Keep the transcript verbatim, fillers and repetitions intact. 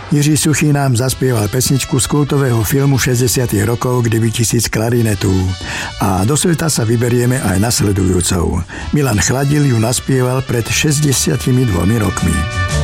Jiří Suchý nám zaspieval pesničku z kultového filmu šesťdesiatych rokov Kdyby tisíc klarinetu. A do sveta sa vyberieme aj nasledujúcou. Milan Chladil ju naspieval pred šesťdesiatimi dvomi rokmi.